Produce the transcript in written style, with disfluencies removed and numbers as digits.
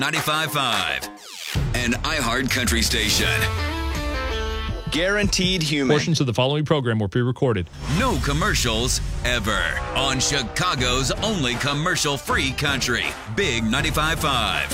95.5, an iHeart Country station. Guaranteed human. Portions of the following program were pre-recorded. No commercials ever on Chicago's only commercial-free country. Big 95.5.